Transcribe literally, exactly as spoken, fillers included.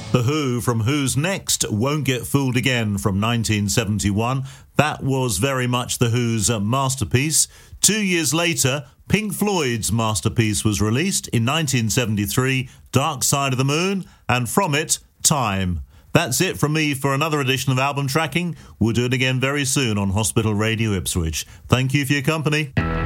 The Who from Who's Next, Won't Get Fooled Again from nineteen seventy-one. That was very much The Who's uh, masterpiece. Two years later, Pink Floyd's masterpiece was released in nineteen seventy-three, Dark Side of the Moon, and from it, Time. That's it from me for another edition of Album Tracking. We'll do it again very soon on Hospital Radio Ipswich. Thank you for your company.